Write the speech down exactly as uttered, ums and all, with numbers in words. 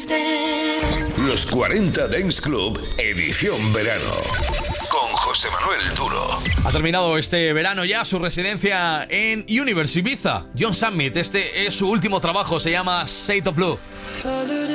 Los cuarenta Dance Club, edición verano. Con José Manuel Duro. Ha terminado este verano ya su residencia en Universe Ibiza. John Summit, este es su último trabajo, se llama Shade of Blue.